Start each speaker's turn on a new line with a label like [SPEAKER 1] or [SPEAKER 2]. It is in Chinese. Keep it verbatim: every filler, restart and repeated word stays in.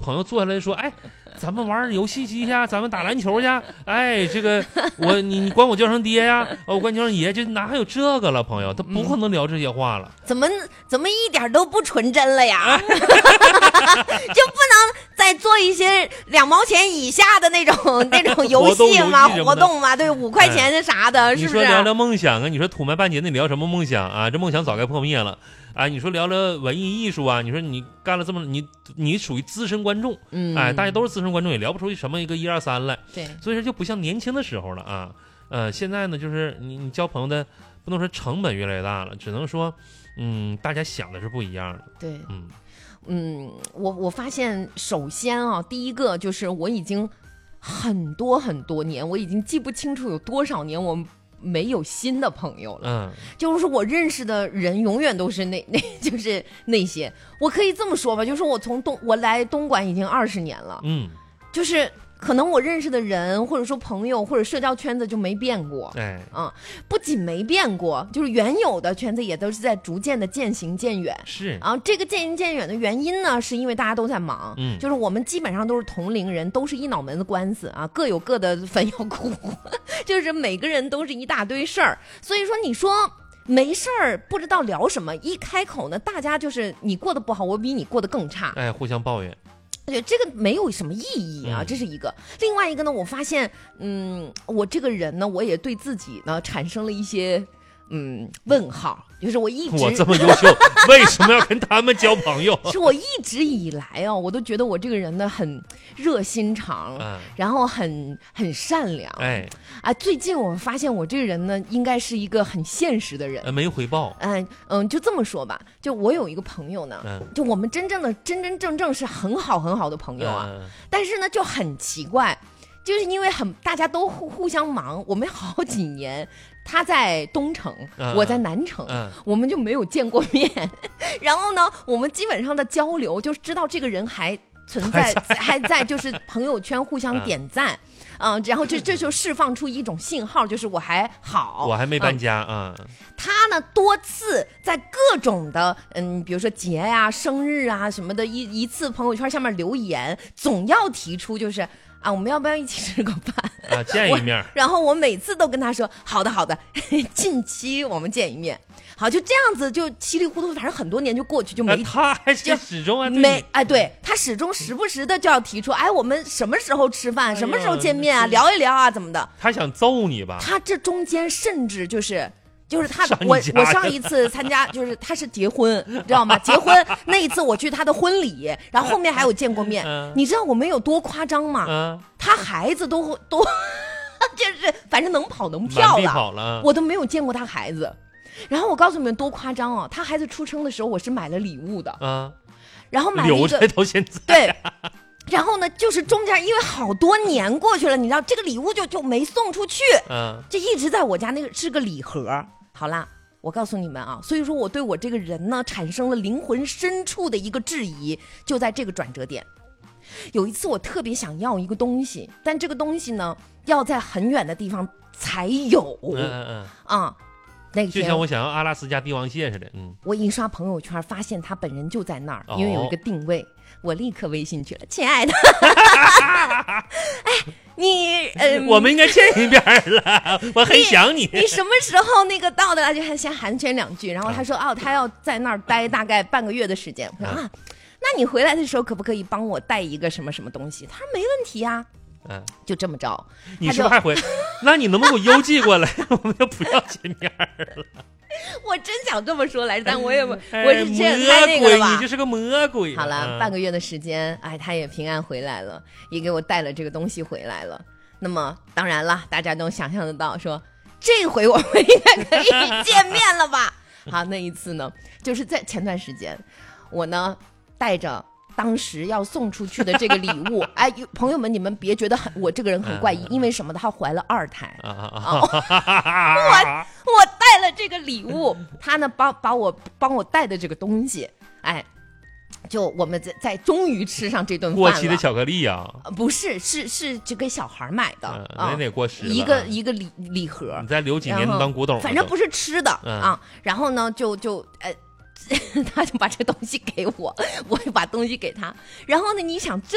[SPEAKER 1] 朋友坐下来说，哎，咱们玩游戏机呀，咱们打篮球去，哎，这个我你你管我叫声爹呀，我管你叫声爷，就哪还有这个了？朋友，他不可能聊这些话了。
[SPEAKER 2] 嗯、怎么怎么一点都不纯真了呀？就不能再做一些两毛钱以下的那种那种游戏吗？活动吗？对，五块钱的啥的，哎、是不是？
[SPEAKER 1] 你说聊聊梦想啊？你说土埋半截，你聊什么梦想啊？这梦想早该破灭了。啊，你说聊聊文艺艺术啊？你说你干了这么，你你属于资深观众，嗯，哎，大家都是资深观众，也聊不出什么一个一二三来，
[SPEAKER 2] 对，
[SPEAKER 1] 所以说就不像年轻的时候了啊。呃，现在呢，就是你你交朋友的，不能说成本越来越大了，只能说，嗯，大家想的是不一样的，
[SPEAKER 2] 对，
[SPEAKER 1] 嗯
[SPEAKER 2] 嗯，我我发现，首先啊，第一个就是我已经很多很多年，我已经记不清楚有多少年我没有新的朋友了，嗯，就是我认识的人永远都是那那就是那些，我可以这么说吧，就是我从东我来东莞已经二十年了，嗯，就是可能我认识的人或者说朋友或者社交圈子就没变过，哎，嗯，不仅没变过，就是原有的圈子也都是在逐渐的渐行渐远，
[SPEAKER 1] 是
[SPEAKER 2] 啊，这个渐行渐远的原因呢，是因为大家都在忙，嗯，就是我们基本上都是同龄人，都是一脑门子官司啊，各有各的坟要哭，就是每个人都是一大堆事儿，所以说你说没事儿不知道聊什么，一开口呢，大家就是你过得不好，我比你过得更差，
[SPEAKER 1] 哎，互相抱怨。
[SPEAKER 2] 对，这个没有什么意义啊，这是一个。另外一个呢，我发现，嗯，我这个人呢，我也对自己呢产生了一些嗯问号，就是我一直
[SPEAKER 1] 我这么优秀，为什么要跟他们交朋友？
[SPEAKER 2] 是我一直以来啊，我都觉得我这个人呢很热心肠，嗯、然后很很善良。哎，啊，最近我发现我这个人呢，应该是一个很现实的人，
[SPEAKER 1] 呃、没回报。
[SPEAKER 2] 嗯嗯，就这么说吧，就我有一个朋友呢，嗯、就我们真正的真真正正是很好很好的朋友啊，嗯、但是呢就很奇怪。就是因为很大家都互互相忙，我们好几年，他在东城，嗯、我在南城，嗯、我们就没有见过面。然后呢，我们基本上的交流就知道这个人还存在，还在就是朋友圈互相点赞，嗯、呃，然后这这就释放出一种信号，就是我还好，
[SPEAKER 1] 我还没搬家啊。嗯、
[SPEAKER 2] 他呢多次在各种的嗯，比如说节呀、啊、生日啊什么的，一一次朋友圈下面留言，总要提出就是。啊，我们要不要一起吃个饭
[SPEAKER 1] 啊？见一面。
[SPEAKER 2] 然后我每次都跟他说，好的好的，近期我们见一面。好，就这样子，就稀里糊涂，反正很多年就过去，就没。
[SPEAKER 1] 啊、他还是始终啊，
[SPEAKER 2] 没哎，对他始终时不时的就要提出，哎，我们什么时候吃饭，哎、什么时候见面啊，聊一聊啊，怎么的？
[SPEAKER 1] 他想揍你吧？
[SPEAKER 2] 他这中间甚至就是。就是他，我我上一次参加，就是他是结婚，知道吗？结婚那一次我去他的婚礼，然后后面还有见过面。嗯、你知道我们有多夸张吗？嗯、他孩子都都就是反正能跑能跳了，
[SPEAKER 1] 跑了，
[SPEAKER 2] 我都没有见过他孩子。然后我告诉你们多夸张哦，他孩子出生的时候我是买了礼物的，嗯，然后买了一个
[SPEAKER 1] 留着到现在，
[SPEAKER 2] 对。然后呢，就是中间因为好多年过去了，你知道这个礼物就就没送出去，嗯，就一直在我家，那个是个礼盒。好啦，我告诉你们啊，所以说我对我这个人呢产生了灵魂深处的一个质疑，就在这个转折点。有一次我特别想要一个东西，但这个东西呢要在很远的地方才有，嗯嗯嗯啊。那天
[SPEAKER 1] 就像我想要阿拉斯加帝王蟹似的，嗯，
[SPEAKER 2] 我一刷朋友圈发现他本人就在那儿，因为有一个定位，哦、我立刻微信去了，亲爱的，哎，你呃，
[SPEAKER 1] 我们应该见一面了，我很想你。
[SPEAKER 2] 你, 你什么时候那个到的？就先寒暄两句，然后他说，哦，他要在那儿待大概半个月的时间。我说啊，那你回来的时候可不可以帮我带一个什么什么东西？他说没问题啊。嗯，就这么着。
[SPEAKER 1] 你是不是还回？那你能不能给我邮寄过来？我们就不要见面了。
[SPEAKER 2] 我真想这么说来着，但我也、哎、我是这样太那个了吧？
[SPEAKER 1] 你就是个魔鬼。
[SPEAKER 2] 好了，嗯、半个月的时间，哎，他也平安回来了，也给我带了这个东西回来了。那么当然了，大家都想象得到，说这回我们应该可以见面了吧？好，那一次呢，就是在前段时间，我呢带着。当时要送出去的这个礼物，哎，朋友们，你们别觉得很我这个人很怪异，因为什么的？她怀了二胎啊！啊我我带了这个礼物，她呢帮把我帮我带的这个东西，哎，就我们在在终于吃上这顿饭了。
[SPEAKER 1] 过期的巧克力啊？
[SPEAKER 2] 不是，是是就给小孩买的，
[SPEAKER 1] 那、嗯、得过时了。
[SPEAKER 2] 一个一个礼礼盒，
[SPEAKER 1] 你再留几年当古董，
[SPEAKER 2] 反正不是吃的、嗯、啊。然后呢，就就呃。他就把这东西给我，我就把东西给他。然后呢，你想这。